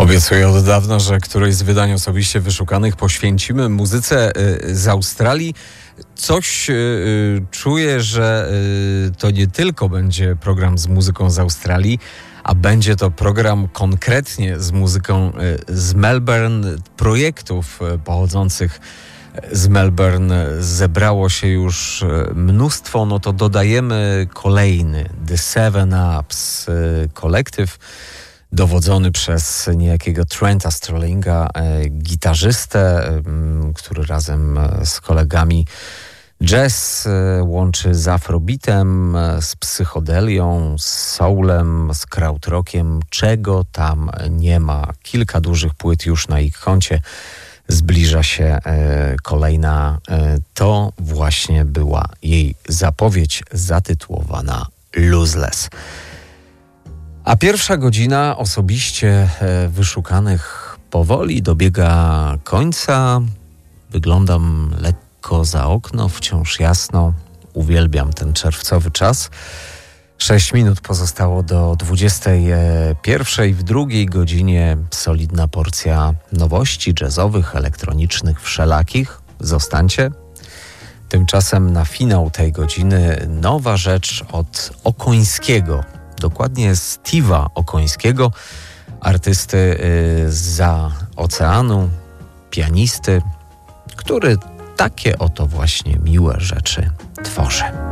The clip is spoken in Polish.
Obiecuję od dawna, że któreś z wydań osobiście wyszukanych poświęcimy muzyce z Australii. Coś czuję, że to nie tylko będzie program z muzyką z Australii, a będzie to program konkretnie z muzyką z Melbourne. Projektów pochodzących z Melbourne zebrało się już mnóstwo, no to dodajemy kolejny The Seven Ups, kolektyw dowodzony przez niejakiego Trenta Sterlinga, gitarzystę, który razem z kolegami jazz łączy z afrobeatem, z psychodelią, z soulem, z krautrockiem, czego tam nie ma. Kilka dużych płyt już na ich koncie. Zbliża się kolejna. To właśnie była jej zapowiedź zatytułowana Loseless. A pierwsza godzina osobiście wyszukanych powoli dobiega końca. Wyglądam lekko za okno, wciąż jasno. Uwielbiam ten czerwcowy czas. 6 minut pozostało do 21:00. W drugiej godzinie solidna porcja nowości jazzowych, elektronicznych, wszelakich. Zostańcie. Tymczasem na finał tej godziny nowa rzecz od Okońskiego. Dokładnie Steve'a Okońskiego, artysty zza oceanu, pianisty, który takie oto właśnie miłe rzeczy tworzy.